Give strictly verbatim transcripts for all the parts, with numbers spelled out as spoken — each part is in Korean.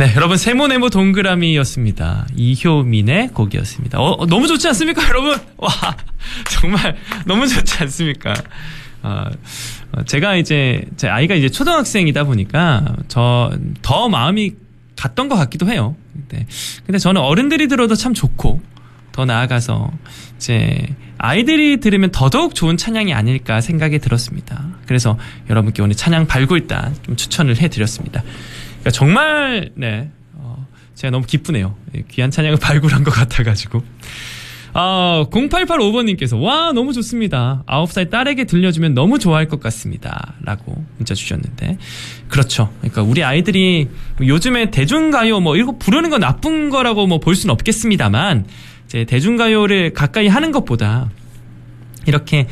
네, 여러분 세모네모 동그라미였습니다. 이효민의 곡이었습니다. 어, 너무 좋지 않습니까, 여러분? 와, 정말 너무 좋지 않습니까? 어, 제가 이제 제 아이가 이제 초등학생이다 보니까 저 더 마음이 갔던 것 같기도 해요. 근데, 근데 저는 어른들이 들어도 참 좋고 더 나아가서 이제 아이들이 들으면 더더욱 좋은 찬양이 아닐까 생각이 들었습니다. 그래서 여러분께 오늘 찬양 발굴단 좀 추천을 해드렸습니다. 그러니까 정말 네 어, 제가 너무 기쁘네요. 귀한 찬양을 발굴한 것 같아가지고. 어, 공팔팔오 번님께서 와 너무 좋습니다. 아홉 살 딸에게 들려주면 너무 좋아할 것 같습니다. 라고 문자 주셨는데 그렇죠. 그러니까 우리 아이들이 요즘에 대중가요 뭐 이거 부르는 건 나쁜 거라고 뭐 볼 수는 없겠습니다만 이제 대중가요를 가까이 하는 것보다 이렇게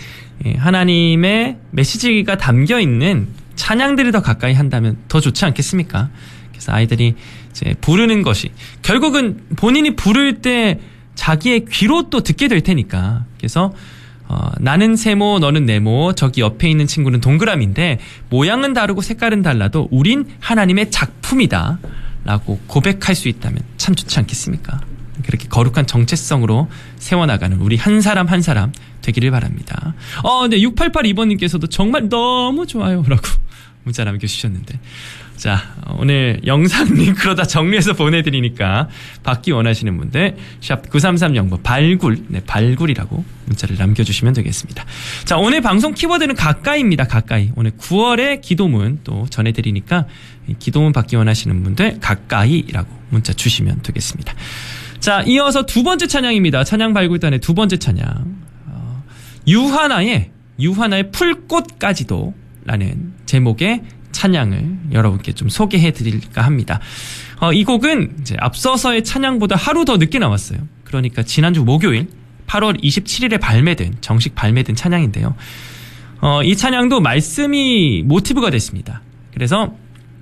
하나님의 메시지가 담겨있는 찬양들을 더 가까이 한다면 더 좋지 않겠습니까? 그래서 아이들이 이제 부르는 것이 결국은 본인이 부를 때 자기의 귀로 또 듣게 될 테니까. 그래서 어, 나는 세모 너는 네모 저기 옆에 있는 친구는 동그라미인데 모양은 다르고 색깔은 달라도 우린 하나님의 작품이다 라고 고백할 수 있다면 참 좋지 않겠습니까? 그렇게 거룩한 정체성으로 세워나가는 우리 한 사람 한 사람 되기를 바랍니다. 어, 네, 육팔팔이 번님께서도 정말 너무 좋아요 라고 문자 남겨주셨는데 자, 오늘 영상 링크로 다 정리해서 보내드리니까 받기 원하시는 분들 샵 구삼삼영 번 발굴, 네, 발굴이라고 문자를 남겨주시면 되겠습니다. 자, 오늘 방송 키워드는 가까이입니다. 가까이. 오늘 구월에 기도문 또 전해드리니까 기도문 받기 원하시는 분들 가까이라고 문자 주시면 되겠습니다. 자, 이어서 두 번째 찬양입니다. 찬양 발굴단의 두 번째 찬양. 어, 유하나의 유하나의 풀꽃까지도 라는 제목의 찬양을 여러분께 좀 소개해 드릴까 합니다. 어, 이 곡은 이제 앞서서의 찬양보다 하루 더 늦게 나왔어요. 그러니까 지난주 목요일 팔월 이십칠일에 발매된 정식 발매된 찬양인데요. 어, 이 찬양도 말씀이 모티브가 됐습니다. 그래서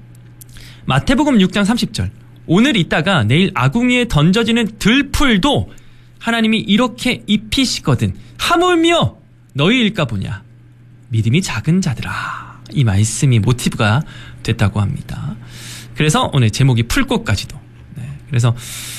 마태복음 육 장 삼십 절 오늘 있다가 내일 아궁이에 던져지는 들풀도 하나님이 이렇게 입히시거든 하물며 너희일까 보냐 믿음이 작은 자들아 이 말씀이 모티브가 됐다고 합니다. 그래서 오늘 제목이 풀꽃까지도. 네, 그래서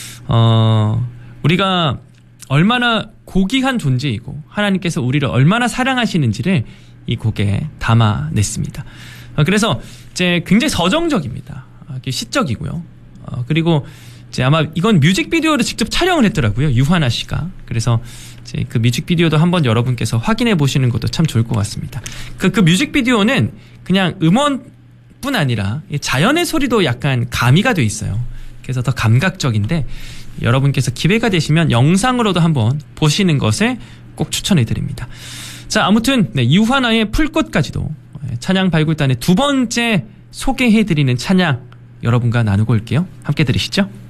어, 우리가 얼마나 고귀한 존재이고 하나님께서 우리를 얼마나 사랑하시는지를 이 곡에 담아냈습니다. 어, 그래서 이제 굉장히 서정적입니다. 시적이고요. 어, 그리고 이제 아마 이건 뮤직비디오를 직접 촬영을 했더라고요. 유하나 씨가. 그래서 이제 그 뮤직비디오도 한번 여러분께서 확인해 보시는 것도 참 좋을 것 같습니다. 그, 그 뮤직비디오는 그냥 음원뿐 아니라 자연의 소리도 약간 가미가 돼 있어요. 그래서 더 감각적인데 여러분께서 기회가 되시면 영상으로도 한번 보시는 것을 꼭 추천해 드립니다. 자, 아무튼 네, 유하나의 풀꽃까지도 찬양 발굴단의 두 번째 소개해 드리는 찬양 여러분과 나누고 올게요. 함께 들으시죠.